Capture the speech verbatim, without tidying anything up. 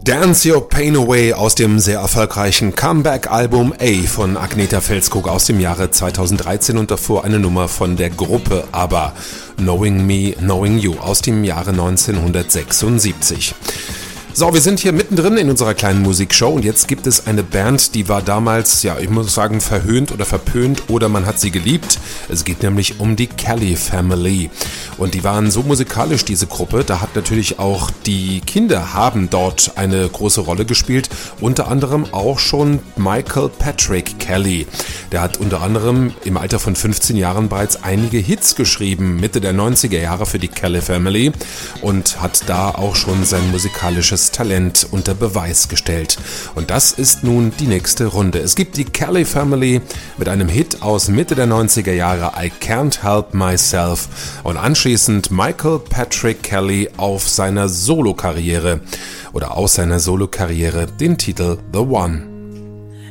Dance Your Pain Away aus dem sehr erfolgreichen Comeback-Album A von Agnetha Fältskog aus dem Jahre zweitausenddreizehn und davor eine Nummer von der Gruppe ABBA, Knowing Me, Knowing You aus dem Jahre neunzehnhundertsechsundsiebzig. So, wir sind hier mittendrin in unserer kleinen Musikshow und jetzt gibt es eine Band, die war damals, ja, ich muss sagen, verhöhnt oder verpönt oder man hat sie geliebt. Es geht nämlich um die Kelly Family und die waren so musikalisch, diese Gruppe, da hat natürlich auch die Kinder haben dort eine große Rolle gespielt, unter anderem auch schon Michael Patrick Kelly. Der hat unter anderem im Alter von fünfzehn Jahren bereits einige Hits geschrieben, Mitte der neunziger Jahre für die Kelly Family und hat da auch schon sein musikalisches Talent unter Beweis gestellt. Und das ist nun die nächste Runde. Es gibt die Kelly Family mit einem Hit aus Mitte der neunziger Jahre, I Can't Help Myself, und anschließend Michael Patrick Kelly auf seiner Solokarriere oder aus seiner Solokarriere den Titel The One.